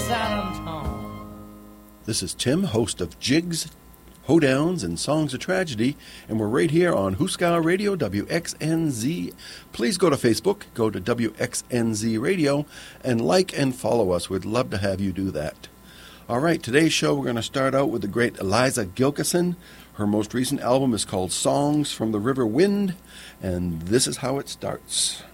San Antone. This is Tim, host of Jigs, Hoedowns, and Songs of Tragedy, and we're right here on Huskow Radio, WXNZ. Please go to Facebook, go to WXNZ Radio, and like and follow us. We'd love to have you do that. All right, today's show, we're going to start out with the great Eliza Gilkyson. Her most recent album is called Songs from the River Wind, and this is how it starts.